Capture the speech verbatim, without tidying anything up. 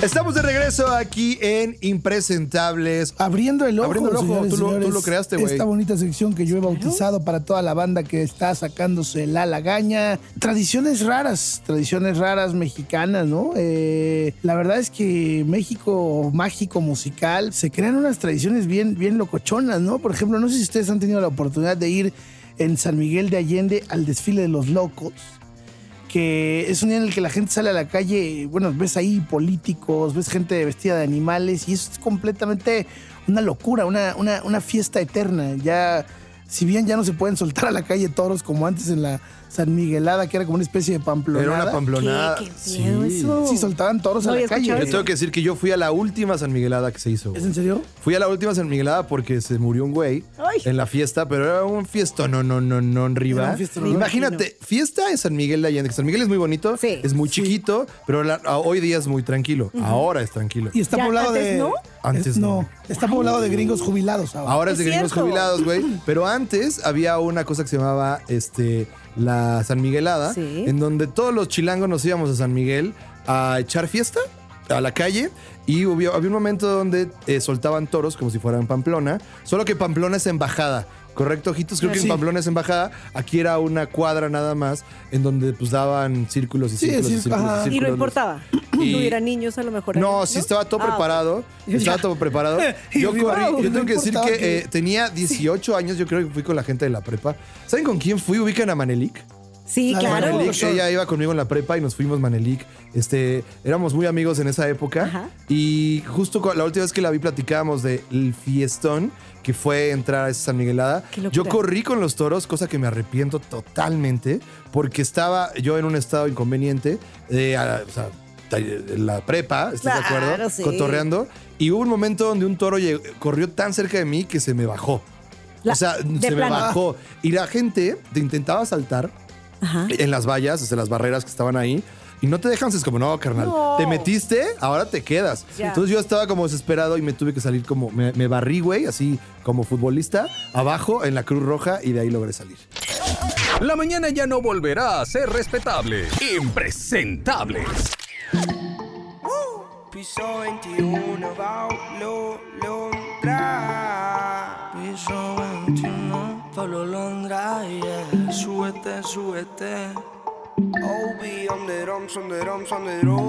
Estamos de regreso aquí en Impresentables. Abriendo el ojo, Abriendo el ojo, señores, tú, lo, señores, tú lo creaste, güey. Esta bonita sección que yo he bautizado para toda la banda que está sacándose la lagaña. Tradiciones raras, tradiciones raras mexicanas, ¿no? Eh, la verdad es que México mágico musical, se crean unas tradiciones bien, bien locochonas, ¿no? Por ejemplo, no sé si ustedes han tenido la oportunidad de ir en San Miguel de Allende al desfile de los locos, que es un día en el que la gente sale a la calle, bueno, ves ahí políticos, ves gente vestida de animales y eso es completamente una locura, una, una, una fiesta eterna. Ya, si bien ya no se pueden soltar a la calle toros como antes en la San Miguelada, que era como una especie de pamplonada. Era una pamplonada. ¿Qué? ¿Qué miedo Sí. eso? Sí, soltaban toros No a la había calle. escuchado Yo tengo que decir que yo fui a la última San Miguelada que se hizo. ¿Es güey. en serio? Fui a la última San Miguelada porque se murió un güey Ay. en la fiesta, pero era un fiestón, no, no, no, no, arriba. Era un fiestón, ¿no? Imagínate, fiesta en San Miguel de Allende. que San Miguel es muy bonito, Sí. es muy Sí. chiquito, pero la- a- hoy día es muy tranquilo. Ahora es tranquilo. Y está Ya, poblado antes de... no. Antes es- no. Está poblado de gringos jubilados ahora. Ahora es de Es gringos cierto. jubilados, güey. Pero antes había una cosa que se llamaba este, la San Miguelada, Sí. en donde todos los chilangos nos íbamos a San Miguel a echar fiesta a la calle. Y hubo- había un momento donde eh, soltaban toros como si fueran Pamplona. Solo que Pamplona es embajada. ¿Correcto, ojitos? Creo que Sí. en Pamplona es embajada. Aquí era una cuadra nada más, en donde pues daban círculos y Sí, círculos sí, y círculos. ajá. y Y no círculos. importaba. Y- No hubiera niños a lo mejor. ahí, No, sí estaba todo Ah, preparado. Estaba todo preparado. Y Yo arriba, corrí. Yo no tengo que decir importaba que que- eh, tenía dieciocho años. Yo creo que fui con la gente de la prepa. ¿Saben con quién fui? ¿Ubican a Manelik? Sí, La de claro. Manelik. Manelik, ella iba conmigo en la prepa y nos fuimos Manelik. Este, éramos muy amigos en esa época. Ajá. Y justo cu- la última vez que la vi platicábamos del fiestón que fue entrar a esa San Miguelada. Qué locura. Yo corrí con los toros, cosa que me arrepiento totalmente, porque estaba yo en un estado inconveniente. eh, a- o sea, en la prepa, ¿estás de Claro, acuerdo? sí. Cotorreando. Y hubo un momento donde un toro llegó- corrió tan cerca de mí que se me bajó. La- o sea, de se me plano. bajó. Y la gente te intentaba saltar Ajá. en las vallas, desde las barreras que estaban ahí. Y no te dejan, es como, no, carnal, No. te metiste, ahora te quedas. Ya. Entonces yo estaba como desesperado y me tuve que salir como, me, me barrí, güey, así como futbolista, abajo en la Cruz Roja y de ahí logré salir. La mañana ya no volverá a ser respetable. Impresentables. Piso veintiuno, Paulo Londra. Piso veintiuno, Paulo Londra, yeah. Súbete, súbete. O B on the drums, on the drums, on the drums.